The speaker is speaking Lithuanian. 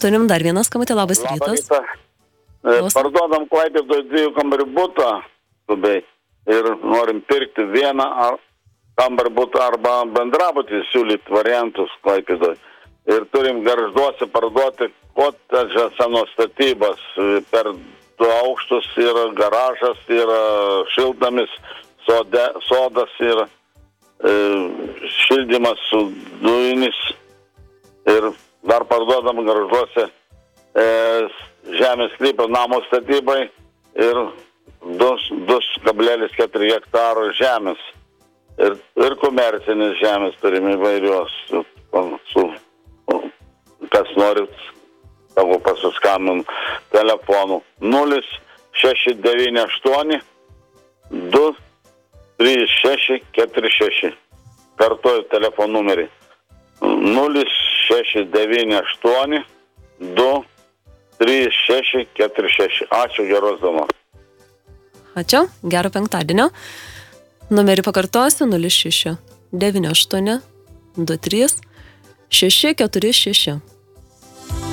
Turim dar vieną skambutį, labas rytas. Parduodam Klaipėdoje 2 kambarių butą skubiai ir norim pirkti vieną kambarį butą arba bendrabutį siūlyti variantus Klaipėdoje. Ir turim Gargžduose parduoti kotedžą senos statybas. Per 2 aukštus yra garažas, yra šiltnamis, sodas yra, šildymas su dujinis. Ir dar parduodam Gargžduose žemės sklypo namo statybai ir 2,4 hektaro žemės. Ir komercinės žemės turime įvairios. Kas nori, savo pasiskambinu telefonu 0698 23646. Kartuoju telefonų numerį 0698 23646. Ačiū, geros dienos. Ačiū, gero penktadienio. Numerį pakartosiu 0698 23 646.